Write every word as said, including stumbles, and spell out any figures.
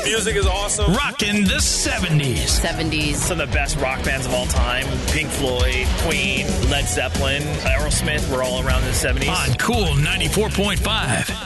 Music is awesome. Rocking the seventies. seventies. Some of the best rock bands of all time. Pink Floyd, Queen, Led Zeppelin, Aerosmith were all around in the seventies. On Cool ninety-four point five.